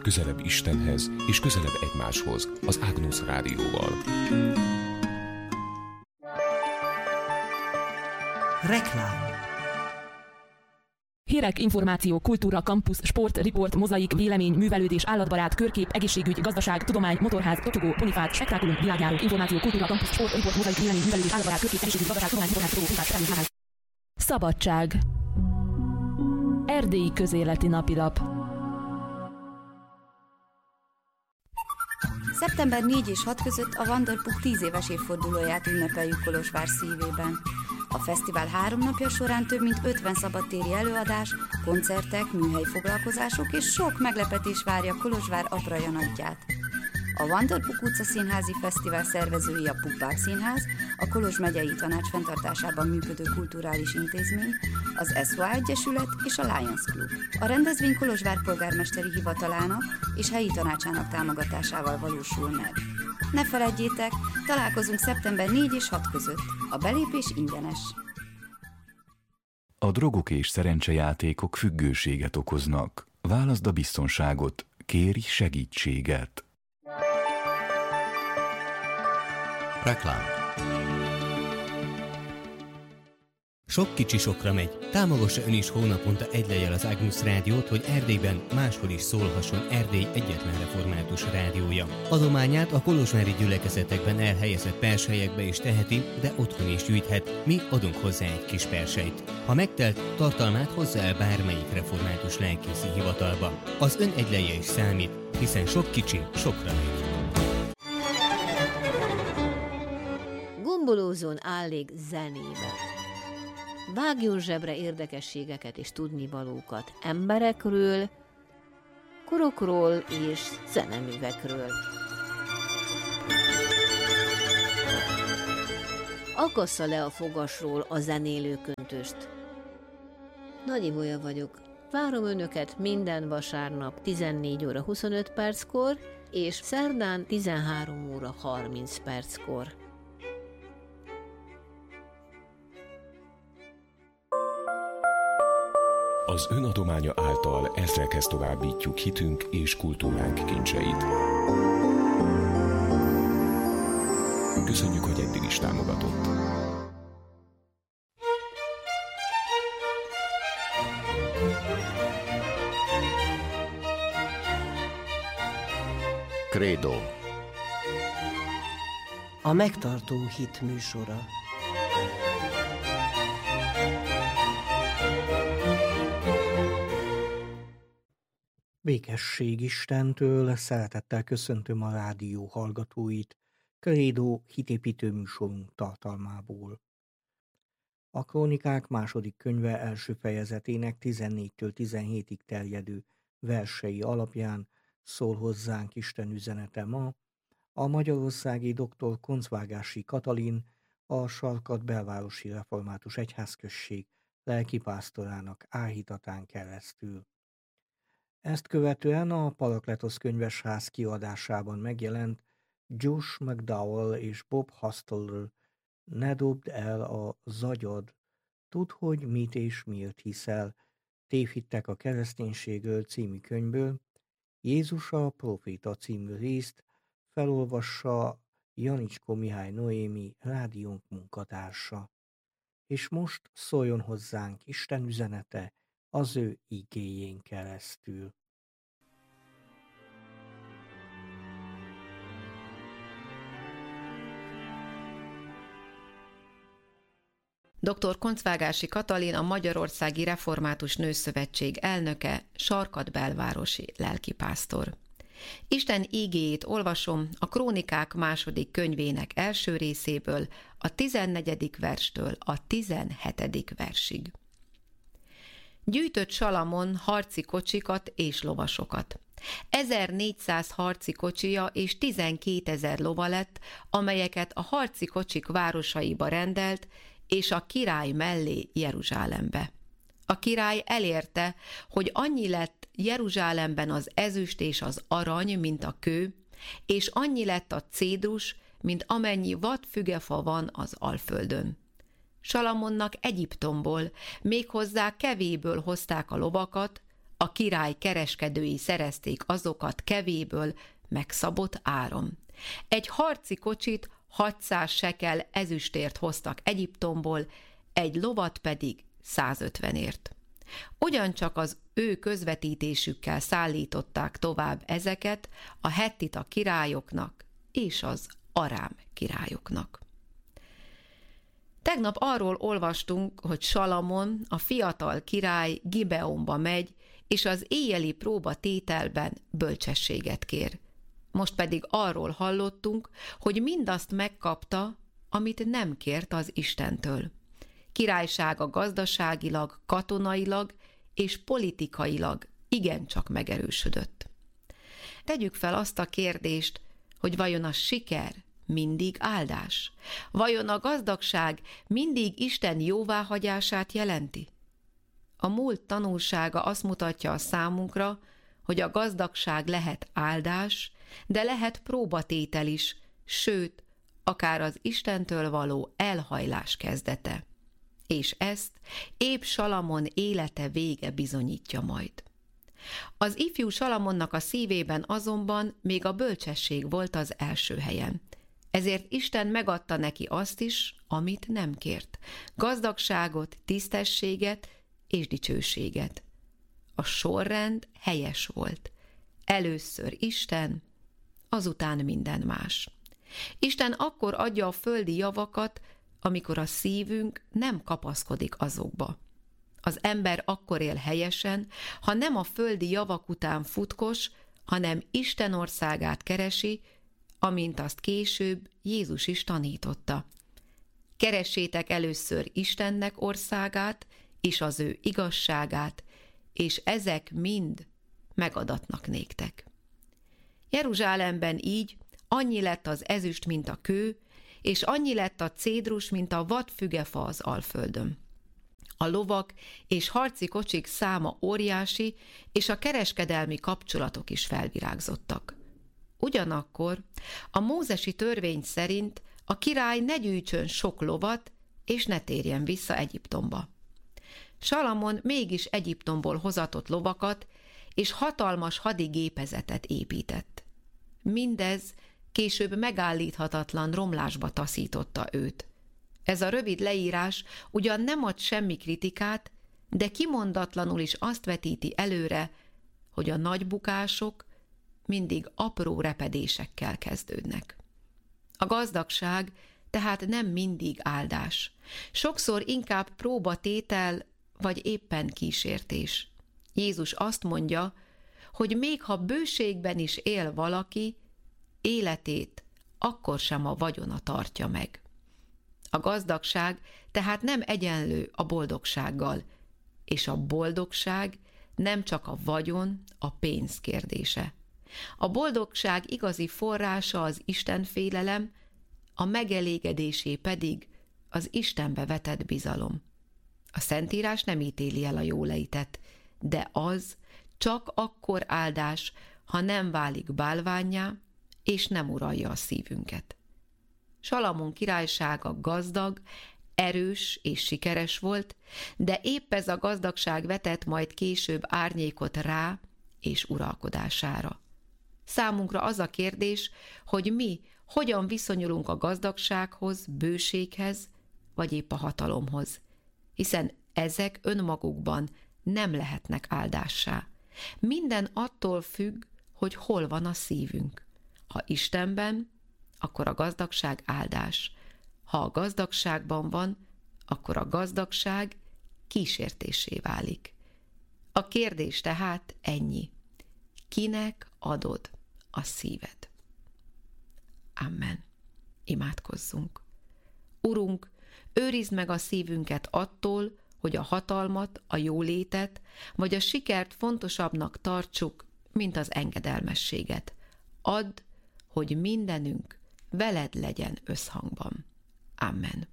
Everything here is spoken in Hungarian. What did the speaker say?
közelebb Istenhez és közelebb egymáshoz az Agnus Rádióval. Reklám. Hírek, információ, kultúra, kampusz, sport, riport, mozaik, vélemény, művelődés, állatbarát, körkép, egészségügy, gazdaság, tudomány, motorház, totyogó, ponifát, spektákulum, világjáró, információ, kultúra, kampusz, sport, riport, mozaik, vélemény, művelődés, állatbarát, körkép, egészségügy, gazdaság, tudomány, motorház, totyogó, ponifát, spektákulum. Szabadság. Erdélyi Közéleti Napilap. Szeptember 4 és 6 között a Wanderpuk 10 éves évfordulóját ünnepeljük Kolozsvár szívében. A fesztivál 3 napja során több mint 50 szabadtéri előadás, koncertek, műhelyfoglalkozások és sok meglepetés várja Kolozsvár Apraja nagyját. A Wanderpuk utca színházi fesztivál szervezői a Puppák Színház, a Kolozs megyei tanács fenntartásában működő kulturális intézmény, az SOA Egyesület és a Lions Club. A rendezvény Kolozsvár polgármesteri hivatalának és helyi tanácsának támogatásával valósul meg. Ne feledjétek, találkozunk szeptember 4 és 6 között. A belépés ingyenes. A drogok és szerencsejátékok függőséget okoznak. Válaszd a biztonságot, kérj segítséget. Reklám. Sok kicsi sokra megy. Támogassa ön is hónaponta egy lejjel az Agnus Rádiót, hogy Erdélyben máshol is szólhasson Erdély egyetlen református rádiója. Adományát a kolozsvári gyülekezetekben elhelyezett perselyekbe is teheti, de otthon is gyűjthet. Mi adunk hozzá egy kis persejt. Ha megtelt, tartalmát hozza el bármelyik református lelkészi hivatalba. Az ön egy lejje is számít, hiszen sok kicsi sokra megy. Gombolózón állék zenével. Vágjon zsebre érdekességeket és tudnivalókat emberekről, korokról és zeneművekről. Akassza le a fogasról a zenélő köntöst. Nagy Ibolya vagyok. Várom önöket minden vasárnap 14 óra 25 perckor és szerdán 13 óra 30 perckor. Az ön adománya által ezrekhez továbbítjuk hitünk és kultúránk kincseit. Köszönjük, hogy eddig is támogatott. Credo. A megtartó hit műsora. Békesség Istentől, szeretettel köszöntöm a rádió hallgatóit, Credo hitépítő műsorunk tartalmából. A Krónikák második könyve első fejezetének 14-től 17-ig terjedő versei alapján szól hozzánk Isten üzenete ma, a magyarországi dr. Koncvágási Katalin, a Sarkad belvárosi református egyházközség lelkipásztorának áhítatán keresztül. Ezt követően a Parakletosz könyvesház kiadásában megjelent Josh McDowell és Bob Hostel Ne dobd el a zagyad, tudd, hogy mit és miért hiszel, tévhittek a kereszténységről című könyvből, Jézus a proféta című részt felolvassa Janicskó Mihály Noémi, rádiónk munkatársa. És most szóljon hozzánk Isten üzenete az ő igéjén keresztül. Dr. Koncvágási Katalin, a Magyarországi Református Nőszövetség elnöke, Sarkad belvárosi lelkipásztor. Isten ígéjét olvasom a Krónikák második könyvének első részéből, a 14. verstől a 17. versig. Gyűjtött Salamon harci kocsikat és lovasokat. 1400 harci kocsija és 12 000 lova lett, amelyeket a harci kocsik városaiba rendelt, és a király mellé Jeruzsálembe. A király elérte, hogy annyi lett Jeruzsálemben az ezüst és az arany, mint a kő, és annyi lett a cédrus, mint amennyi vadfügefa van az Alföldön. Salamonnak Egyiptomból, méghozzá Kevéből hozták a lovakat, A király kereskedői szerezték azokat kevéből megszabott áron. Egy harci kocsit 600 sekel ezüstért hoztak Egyiptomból, egy lovat pedig 150-ért. Ugyancsak az ő közvetítésükkel szállították tovább ezeket a hettita királyoknak és az arám királyoknak. Tegnap arról olvastunk, hogy Salamon, a fiatal király Gibeonba megy, és az éjjeli próbatételben bölcsességet kér. Most pedig arról hallottunk, hogy mindazt megkapta, amit nem kért az Istentől. Királysága gazdaságilag, katonailag és politikailag igencsak megerősödött. Tegyük fel azt a kérdést, hogy vajon a siker mindig áldás? Vajon a gazdagság mindig Isten jóváhagyását jelenti? A múlt tanulsága azt mutatja a számunkra, hogy a gazdagság lehet áldás, de lehet próbatétel is, sőt, akár az Istentől való elhajlás kezdete. És ezt épp Salamon élete vége bizonyítja majd. Az ifjú Salamonnak a szívében azonban még a bölcsesség volt az első helyen. Ezért Isten megadta neki azt is, amit nem kért. Gazdagságot, tisztességet és dicsőséget. A sorrend helyes volt. Először Isten, azután minden más. Isten akkor adja a földi javakat, amikor a szívünk nem kapaszkodik azokba. Az ember akkor él helyesen, ha nem a földi javak után futkos, hanem Isten országát keresi, amint azt később Jézus is tanította. Keressétek először Istennek országát és az ő igazságát, és ezek mind megadatnak néktek. Jeruzsálemben így annyi lett az ezüst, mint a kő, és annyi lett a cédrus, mint a vadfügefa az Alföldön. A lovak és harci kocsik száma óriási, és a kereskedelmi kapcsolatok is felvirágzottak. Ugyanakkor a mózesi törvény szerint a király ne gyűjtsön sok lovat, és ne térjen vissza Egyiptomba. Salamon mégis Egyiptomból hozatott lovakat, és hatalmas hadigépezetet épített. Mindez később megállíthatatlan romlásba taszította őt. Ez a rövid leírás ugyan nem ad semmi kritikát, de kimondatlanul is azt vetíti előre, hogy a nagy bukások mindig apró repedésekkel kezdődnek. A gazdagság tehát nem mindig áldás. Sokszor inkább próbatétel, vagy éppen kísértés. Jézus azt mondja, hogy még ha bőségben is él valaki, életét akkor sem a vagyona tartja meg. A gazdagság tehát nem egyenlő a boldogsággal, és a boldogság nem csak a vagyon, a pénz kérdése. A boldogság igazi forrása az Istenfélelem, a megelégedésé pedig az Istenbe vetett bizalom. A Szentírás nem ítéli el a jólétet, de az csak akkor áldás, ha nem válik bálvánnyá, és nem uralja a szívünket. Salamon királysága gazdag, erős és sikeres volt, de épp ez a gazdagság vetett majd később árnyékot rá és uralkodására. Számunkra az a kérdés, hogy mi hogyan viszonyulunk a gazdagsághoz, bőséghez, vagy épp a hatalomhoz, hiszen ezek önmagukban nem lehetnek áldássá. Minden attól függ, hogy hol van a szívünk. Ha Istenben, akkor a gazdagság áldás. Ha a gazdagságban van, akkor a gazdagság kísértésé válik. A kérdés tehát ennyi. Kinek adod a szíved? Amen. Imádkozzunk. Urunk, őrizd meg a szívünket attól, hogy a hatalmat, a jólétet, vagy a sikert fontosabbnak tartsuk, mint az engedelmességet. Add, hogy mindenünk veled legyen összhangban. Amen.